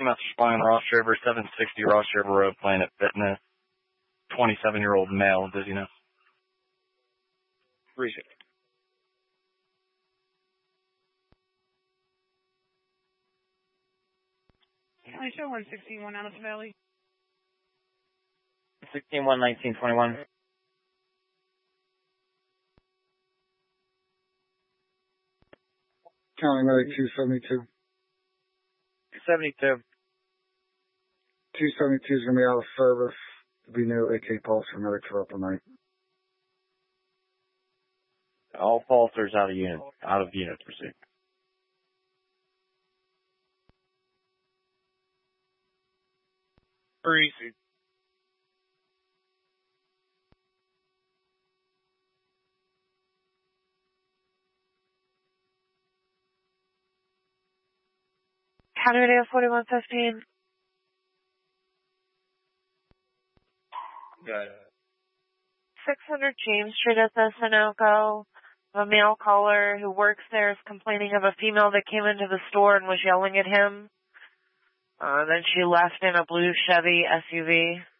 message flying Ross River, 760 Ross River Road, Planet Fitness. 27-year-old male, dizziness. Appreciate it. I show 161 out of the valley. 16-1, 1921. County medic 272. 272. 272 is going to be out of service. There'll be no AK pulse for medic throughout the night. All pulsers out of unit. Proceed. Proceed. County Radio 4115. Got it. 600 James Street at the Sunoco. A male caller who works there is complaining of a female that came into the store and was yelling at him. Then she left in a blue Chevy SUV.